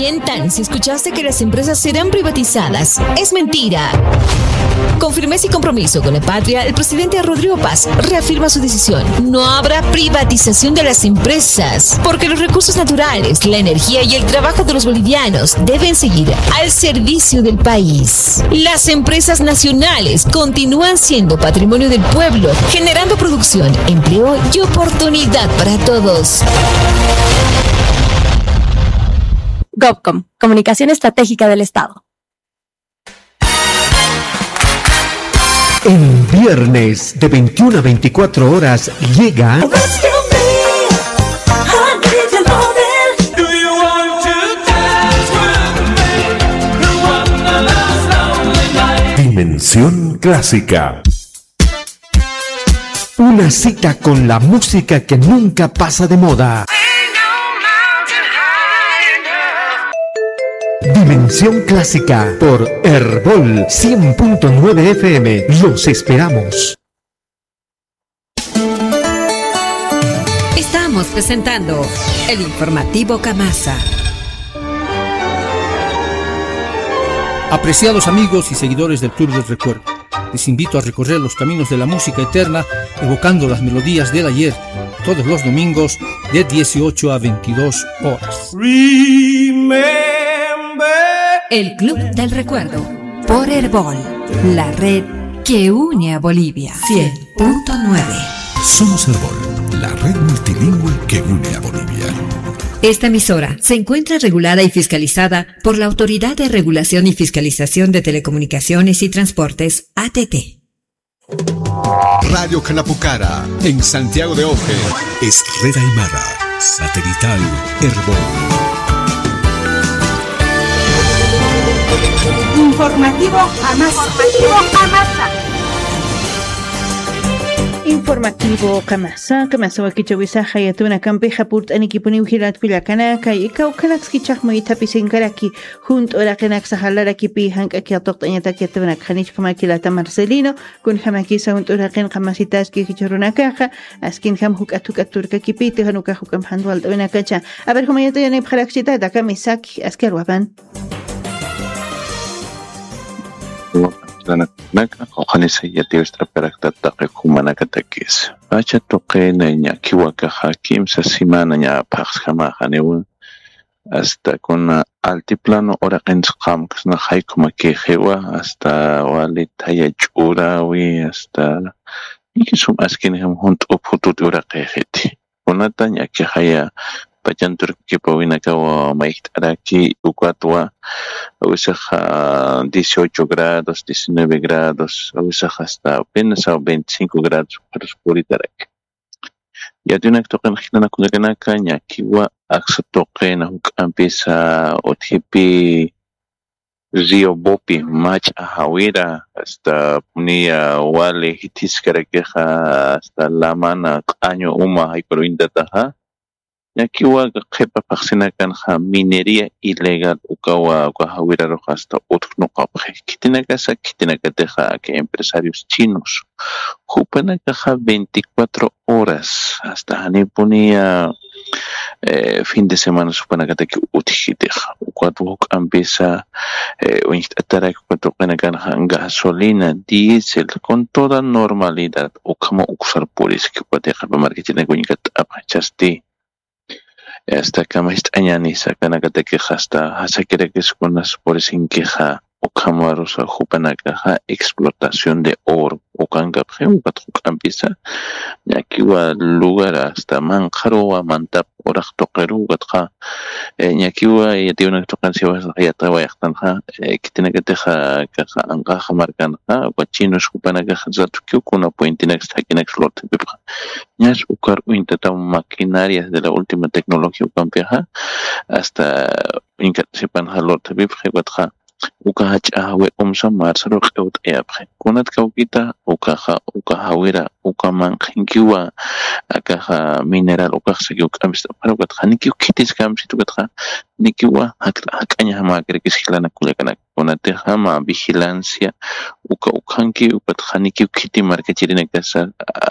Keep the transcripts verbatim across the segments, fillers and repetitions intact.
mientan si escuchaste que las empresas serán privatizadas. Es mentira. Con firmeza y compromiso con la patria, el presidente Rodrigo Paz reafirma su decisión. No habrá privatización de las empresas, porque los recursos naturales, la energía y el trabajo de los bolivianos deben seguir al servicio del país. Las empresas nacionales continúan siendo patrimonio del pueblo, generando producción, empleo y oportunidad para todos. GovCom, Comunicación Estratégica del Estado. En viernes de veintiuna a veinticuatro horas llega Dimensión Clásica. Una cita con la música que nunca pasa de moda. Dimensión Clásica por Herbol cien punto nueve F M. Los esperamos. Estamos presentando el informativo Camasa. Apreciados amigos y seguidores del Club del Recuerdo, les invito a recorrer los caminos de la música eterna, evocando las melodías del ayer, todos los domingos de dieciocho a veintidós horas. El Club del Recuerdo, por Herbol, la red que une a Bolivia. cien punto nueve. Somos Herbol, la red multilingüe que une a Bolivia. Esta emisora se encuentra regulada y fiscalizada por la Autoridad de Regulación y Fiscalización de Telecomunicaciones y Transportes, A T T. Radio Canapucara, en Santiago de Oje, es Red Aymara, satelital Herbol. Informativo Camasa. Informativo Camasa. Informativo Camasa. Camasa wakichawisa hayatuna kampeja purt anikipuni ujilat kuyakanaka ika ukanax kichakmo itapisinkaraki junto ora kanak sahalaraki pi hankaki atoqtañata kiatuna khanich kamakilata Marcelino kun hamakisa junto ora kan kamasitas ki kichurunakaja askin ham hukatukaturka kipite hanuka hukam handwal donakacha a ver cómo yata yana ibkharaxita da kamisaki asker waban Naka oqanisa yatiwstra peraktattaqi humanakatakis acha tuqina ña kiwakaja kimsa semana ña paqskamaqaniwan hasta kuna altiplano oraqinchqam kasna haykuma kiqiwa hasta walitaya ch'urawi hasta ikisum askiniham hunt'up hututi uraqijiti kunata ña kihaya pachanturki pawinakawa maiktaraki ukwatwa a veces a dieciocho grados, diecinueve grados, a veces hasta apenas a veinticinco grados para oscuritaraki. Ya tiene que tocar na kuna caña kiwa aksa toqena huk empieza othipi río Bopi mach ahawira hasta punia wale hitiskara queja hasta la mana año uma hay pero indataha Yakiwa qepa paqsinakan ha minería ilegal ukawa ukahawira roja hasta utqnuqapje kitinakasa kitinakateja que empresarios chinos hupanakaja veinticuatro horas hasta hani ponía eh, fin de semana supanakateki utjiteja ukwatu huk empieza eh, uintatara ukwatu qanakan gasolina diésel con toda normalidad ukama uksar polis que ukateja pamarkitina kuñikat apachasti hasta kama añani sakanaka te queja hasta hasta quiere que es con las por sin queja o camaros a jupanaka explotación de oro o kanga preu empieza ya que va lugar hasta manjaro a mantap orak toqueru gatja ya que va ya tiene una tocancia ya estaba ya tanja que tiene que deja caja anga marcan ha chinos jupanaka zatu que una point next hakin explot ya es ukar intenta maquinarias de la última tecnología campeja hasta incat sepan halot bib gatja ukahach ahwe umsa marsaro qeut eapre kunat kaukita ukaha ukahawira ukaman kinkiwa akaha mineral ukahsaki ukamista parukat khaniki kitis kamsi tukatha nikiwa hakanya hama krekis hilana kulekana kunatejama vigilancia uka ukanki upatjaniki ukiti marca chirina casa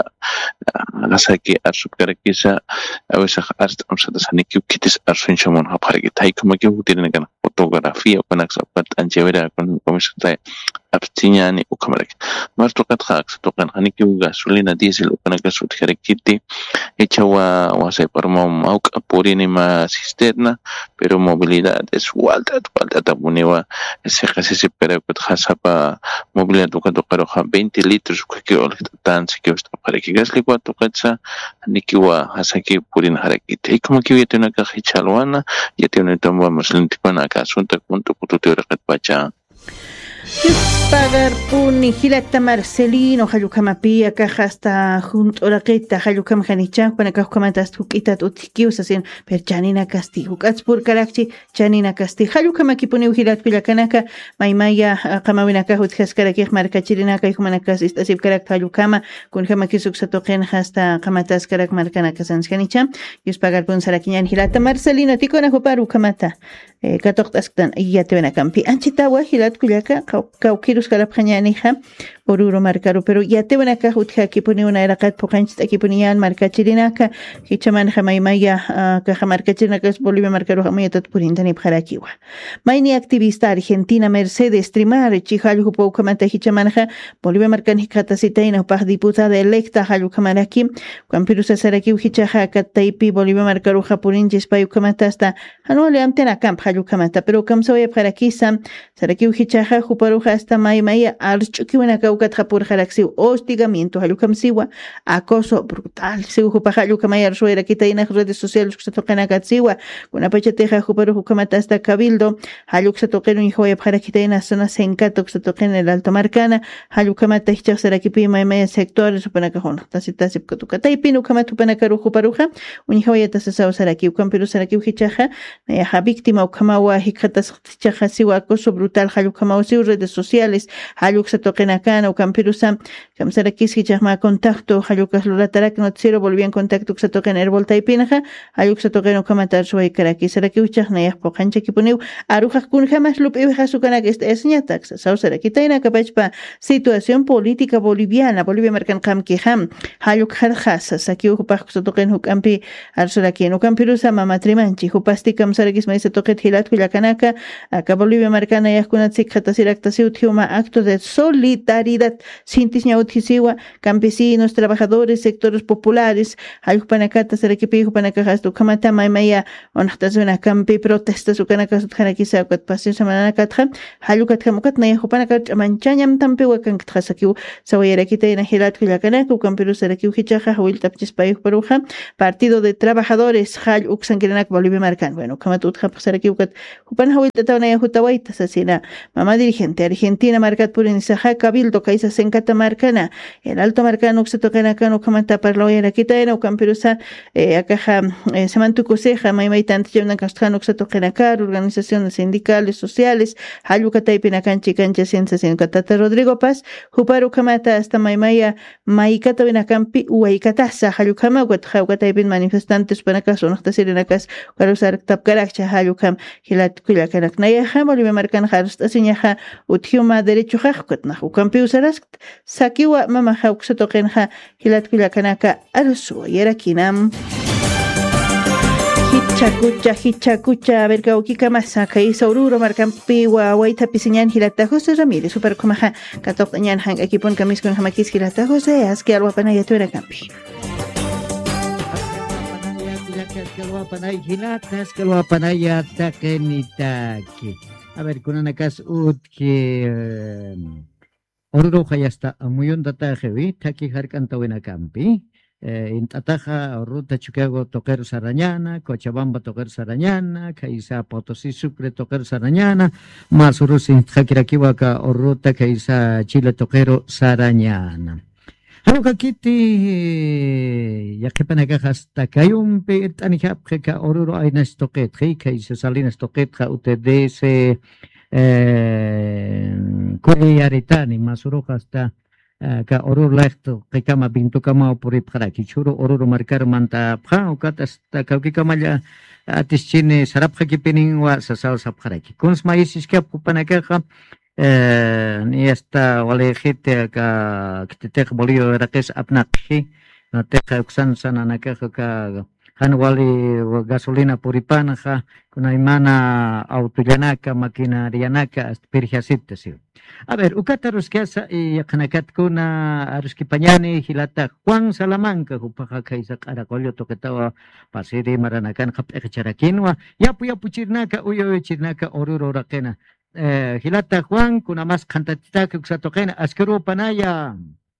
hasta que arsup karakisa a veces hasta amsatashaniki ukitis arsun chamon haparki tai como que utirin kan fotografía con axapat anchevera con komisata abstiñani ukamarek mas tokat haks tokan haniki gasolina diesel ukana gasut karakiti echawa wase parmo mauk apurini ma cisterna pero movilidad es alta alta tabunewa ese casi se pero que hasapa movilidad toka tokaroja veinte litros que tan se que está para que gas licuado tokatsa nikiwa hasaki purin harakiti como que viene una caja chalwana ya tiene tomba más lentipana acá asunto punto punto teoría pacha pagar puni hilata Marcelino Hayukamapi acá hasta junto la queta Hayukam Hanicha cuando acá comentas tu quita tu tikius así per Janina Castillo Katspur Karachi Janina Castillo Hayukamaki puni hilat pilakanaka maimaya kamawina ka hutkas karakih marka chirina ka humanas istasib karak Hayukama kun hamaki suksatoqen hasta kamatas karak markana kasanskanicha yus pagar pun sarakiñan hilata Marcelino tikona hoparu kamata katoktastan yatena campi anchitawa hilat kulaka kaukirus kalapjañanija oruro marcaro pero ya te van acá hutja que pone una era cat pocanchita que ponían marca chirinaka que chaman jamaimaya que marca chirinaka es Bolivia marcaro jamaya tot purintani bjarakiwa maini activista argentina Mercedes Trimar chihal hupo kamata hichamanja Bolivia marcan hikata sitaina pa diputada electa halu kamaraki campirusa saraki hichaja kataipi Bolivia marcaro japurinjes payu kamata hasta anuale amtena camp halu kamata pero kamsoya bjarakisa saraki hichaja huparuja hasta maimaya archuki wana Catja por Jaraxiu, hostigamiento, Halukamsiwa, acoso brutal, Siu Pajalukamaya, Suera, Kitaina, redes sociales, que se tocan a Gatsiwa, una pachateja, Juparu, Hukamata hasta Cabildo, Haluk se toquen un hijo de Parakitaina, zona Sencato, que se toquen en el Alto Marcana, Halukamata, Hichasarakipi, Maimaya, sectores, Supanacajón, Tacitasip, Kotukata, Pinu, Kamatu, Panakaru, Juparuja, un hijo de Tasasao Saraki, Campiru Saraki, Hichaja, Neha víctima, Ukamawa, Hikatas, Hichajasiwa, acoso brutal, Halukamau, redes sociales, Haluk se toquen acá, o Campirusa, Camsarakis, Hichama, contacto, Hayukas Lulatarak, Notcero, volvían en contacto, que se toquen el volta y pinaja, Hayuk se toquen o Kamatar, Suay, Karaki, Sarakiuchak, Nayah, Pojancha, Kipuniu, Arujas, Kun, jamás Lup, Ebeja, Sukanak, este es Ñatax, Sausarakitaina, Capachpa, situación política boliviana, Bolivia, Mercan, Kam, Kiham, Hayuk, Harjas, Sakiu, Hupak, se toquen Hukampi, Arsuraki, no Campirusa, Mamatrimanchi, Hupasti, Camsarakis, Maíz, Toquet, Hilat, Huyacanaka, acá Bolivia, Marcana, Yakunatzik, Hatasirak, Tiuma, acto de solidaridad. Sintis ñautisiwa, campesinos, trabajadores, sectores populares, Hayupanacata, Sarakipi, Hupanacas, Tukamata, Maimaya, Onatazuna, Campi, protestas, Ukanacas, Harakisa, Patpasio, Samanacatra, Hayukatkamukat, Nayahupanakat, Manchanyam, Tampiwakan, Trasakiu, Sawayarakita, y Nahilat, Huyakanaku, Camperu, Sarakiu, Hichaja, Huil Tapchispai, Paruja, Partido de Trabajadores, Hal Uxankirenak, Bolivia Marcan, bueno, Kamatutja, Sarakiukat, Hupanahul, Tatana, Hutawaita, Asasina, mamá dirigente, Argentina, Marcat Purinisaja, Cabildo, Kaisa Sencata Marcana, el Alto Marcano, que se tocan acá, no Kamata, Parloyera, Quitaena, o Camperusa, acá, se mantuvo ceja, Maimaitan, Tiana Castano, que se tocan acá, organizaciones sindicales, sociales, Hayukatay, Pinacanchi, Cancha, Ciencias, en Catata, Rodrigo Paz, Juparu Kamata, hasta Maimaya, Maikata, Benacampi, Uaikatasa, Hayukama, Huatjaucatay, manifestantes, Panacaso, no está Sirenacas, Carusar, Tapcaracha, Hayukam, Hilat, Kuyacanak, Nayaja, Bolivia Marcan, Harsta, Siñaja, Utiuma, Derecho Jajkatna, Ucampius Arask, Sakiwa, Mama Hauxa, Tokenja, Hilat, Kuyacanaka, Arsu, Yerakinam. Hichakucha, hichakucha, a ver, Gauquika Masaka, y Saururo, Marcampiwa, Waita Piseñan, Hilata, José Ramírez, Super Comaja, Catoptañan, Hang, Equipon, Camis con Jamakis, Hilata, José, Aski, Alwapanaya, Tuera Campi. A ver, con una casa que Oruro Hayasta, Amuyon Data Heavy, Taki Harkanta Wena Campi. En Tataja, Ruta Chicago, Toquer Sarañana, Cochabamba, Toquer Sarañana, Caisa Potosí, Sucre, Toquer Sarañana, más Rusin, Jakirakiwaka, o Ruta, Caisa Chile, Toquero Sarañana. Hanuka Kitty, ya que Panaga hasta que hay un pet anijapka, Oruro, hay Nestoquet, Caisa Salinas Toquet, Utedes, Culiaritani, más Uro hasta. ka orur lehto kama bintu kama puri pharaki churu orur markar manta pha ukatas ta kauki kamaya atis chine sarap khaki pening wa sasal sap pharaki kuns mais iskap kupanaka kha ni esta wale khite ka kitetek bolio rakes apnakhi no te uksan sana naka ka han wali gasolina puripan kha kuna imana autoyanaka maquinarianaka pirjasita si. A ver, ukata ruskiasa y kanakat kuna ruski pañani hilata Juan Salamanca hupaja kaisa karakolio toketawa pasiri maranakan khap ekcharakinwa yapu yapu chirnaka uyo chirnaka oruro rakena eh, hilata Juan kuna mas kantatita que uksatokena askero panaya.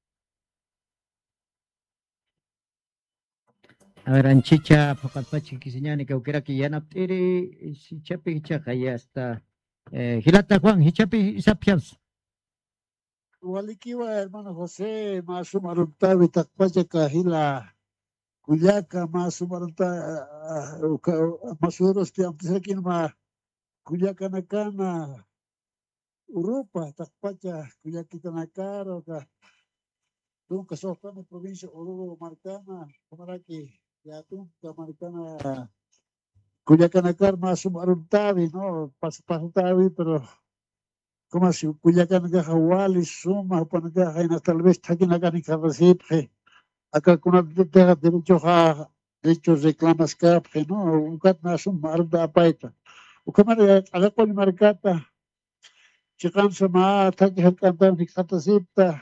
A ver, anchicha papachi kisiñani que ukera que yanaptiri si chapi chaja ya está. Eh, hilata Juan, hichapi sapias. Walikiwa hermano José, más umarunta vitakpacha kahila kuyaka más umarunta más uros que antes aquí ma kuyaka nakana Europa takpacha kuyaki tanakaro ka nunca sofana provincia Oruro marcana kamaraki ya tunka marcana kuyaka nakar más umaruntavi no pas pasutavi pero como si Culiacán que Hawali suma para que hay tal vez aquí na gani ka recibe acá con de derecho a derechos reclamas que no un cat na suma arda paita o como ala con marcata chican sama ta que cantan ni kata sipta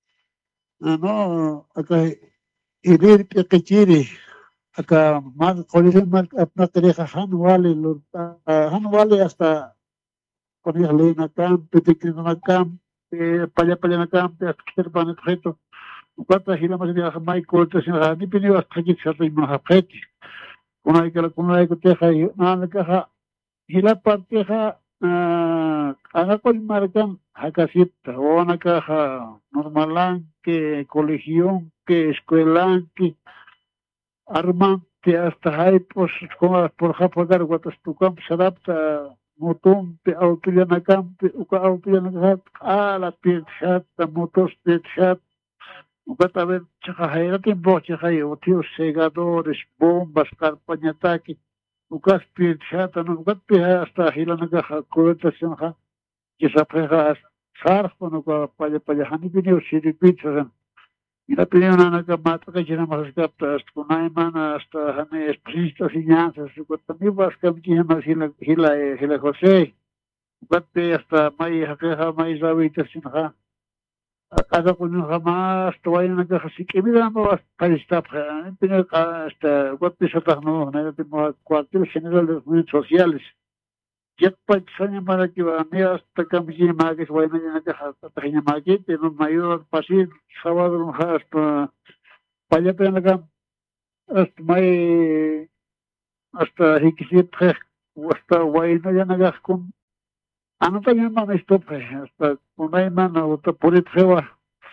no acá irir que chiri acá más colegio mar apna tereja hanwali hanwali hasta con el Lena Camp, Pequeño Camp, Paya Paya Camp, Asker Banet Reto, cuatro giras más de Michael, tres ni pinio hasta que se rima Hapeti. Una de que con la que teja y nada que ha gila parteja haga con marcan hakasita, o una caja normalán que colegión que escuelán que arman que hasta hay pues como por japogar guatas tu camp se adapta motom pe autoyana campe uka autoyana hat ala pirchat motos pirchat uka taber chahayra tin bo chahay otios segadores bombas carpañataki uka pirchat no uka pe hasta hilana ga coberta senha que sa preja sarf no ka paya paya hani binio siripitsan ila pinena na ka mata ka jina mas kapta hasta kunai mana hasta hane esprista finanzas uka también vas ka jina mas hila hila hila José batte hasta mai hakeha mai zawita sinha kada kunu jamás toya na ka hasiki mira mo hasta esta pinena hasta batte sa no na timo cuartel general de los sociales ya patsanya para que va a hasta cambiar más que voy a mañana que hasta pequeña maquete no mayor pasir sábado hasta para pena acá hasta mai hasta hikisi tre hasta voy a ya nagas con anota ya no me estope hasta una mano otra por el trewa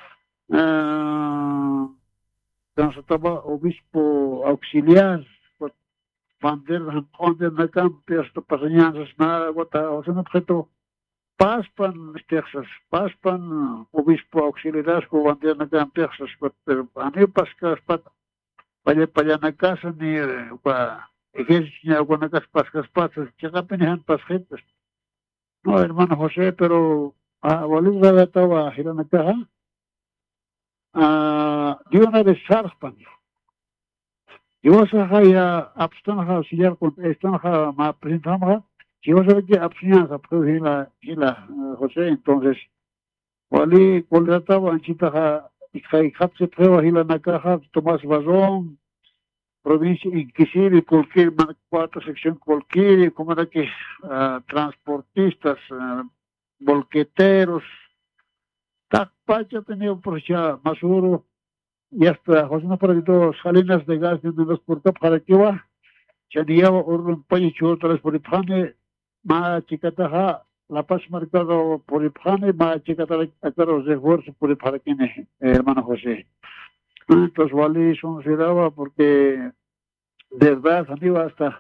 eh entonces estaba obispo auxiliar Vander Vander na camp hasta pasañanzas na gota o sea no objeto paspan Texas paspan obispo auxiliar con Vander na camp Texas pero a mí pascas pat para para na casa ni pa ejercicio con na casa pascas patas que apenas pasjetas no hermano José pero a Bolivia de estaba girando acá ah dio una de Sarpan yo sabía abstancia auxiliar con esta ma presentamos yo sabía que abstancia pues la la José entonces wali contrataba anchita y hay capse prueba y la nacaja Tomás Bazón provincia Inquisiri cualquier cuatro sección cualquier como era que transportistas volqueteros tapacha tenía por ya Masuro y hasta José no para todo salinas de gas de los por para que va ya lleva un país otras por el ma chicataja la paz marcado por el ma chicataja los esfuerzos por el para quien hermano José entonces Wally son se daba porque de verdad amigo hasta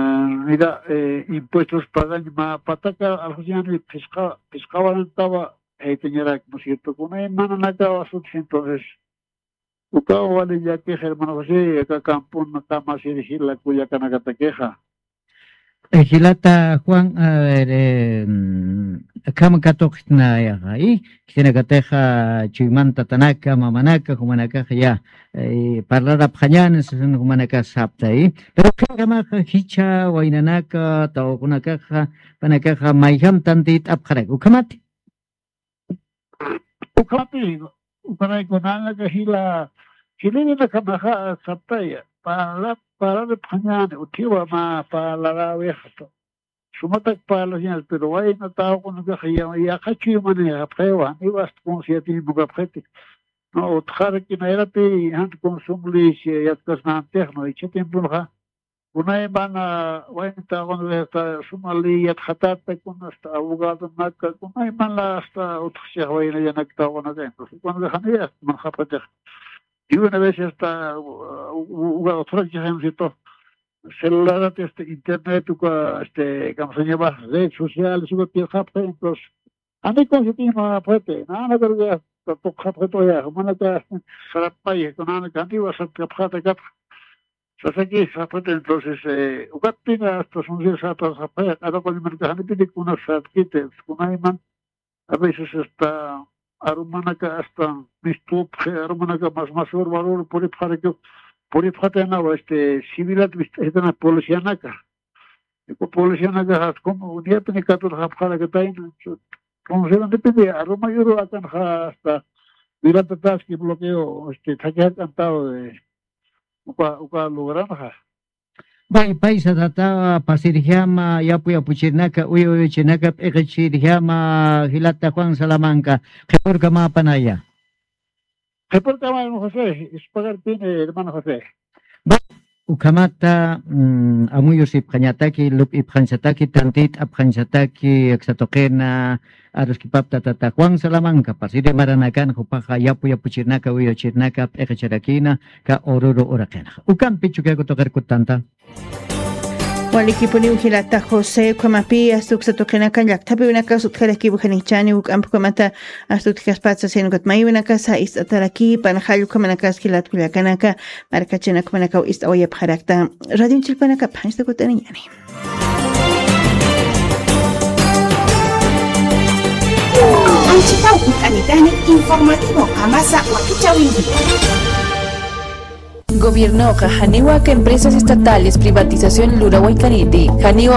mira impuestos pagan ma pataca al José pescaba pescaba estaba ahí tenía, ¿no es cierto? Con una hermana nacaba entonces, Ucao vale ya queja, hermano José, acá campón, acá más y decir la cuya canacata queja. Gilata Juan, a ver, eh, kama katok na ya ahí, kina kateja chimanta tanaka, mamanaka, humanaka ya, eh, parlar apjañan, se son humanaka sapta ahí, pero kama hicha, wainanaka, tao kunakaja, panakaja, maiham tantit apjarek, ukamati. Ukamati, ukanay kunanaka hila, hilini na kamaha sapta ya, para para de pañane, utiwa ma para la vieja. Sumatak para los niños, pero hay no estaba con que ya ya cachi manera prueba, ni vas con siete y buga prete. No, otra que no era te han consumli si ya que no interno y che tiempo ha. Una emana, bueno, está con esta sumali ya khatata con esta abogado naka, una emana hasta otra se vaina ya nakta con adentro. Cuando dejan man khapata. Y una vez está otra que se necesitó celular, este internet, este, como se llama, redes sociales, su que japre, entonces, a mí con su tiempo fuerte, nada, no creo que tu japre todavía, como no te será país, con nada que antiguo se te japre cap. Se hace que japre, entonces, eh, ucatina, hasta son días atrás japre, ahora con el mercado, no pide que uno se adquite, con una man, a veces está arumanaka hasta mistup arumanaka más más valor por el para que por el para no este civilat viste na policianaka y por policianaka como un día tiene que trabajar para que taina como se no depende aruma yo akan hasta durante tas que bloqueo este taquea cantado de uka uka lograna. Bai paisa tata pasirjama yapu yapu chinaka uyo uyo chinaka ekachirjama Gilata Juan Salamanca por kama panaya. Por kama hermano José, es pagar tiene hermano José. Ukamata amuyo si panyataki lup iphansataki tantit aphansataki exatokena aruskipapta tata Juan Salamanca pasire maranakan hupaja yapu yapu chinaka uyo chinaka ekacharakina ka ororo orakena. Ukam pichu que tocar kutanta. Walikipuni Gilata José Kwamapi astuksa kan yaktapi winaka sutkaraki bukhanichani ukam kwamata astutkas patsa senukat mai winaka sa istataraki panhalu kwanakas Gilat kuyakanaka markachena kwanaka ist oye bharakta radio chilpanaka pansta kutaniani. Anchita ukanitani informativo amasa wakichawindi. Gobierno Janiwa que empresas estatales privatización Lura Huaycariti Janiwa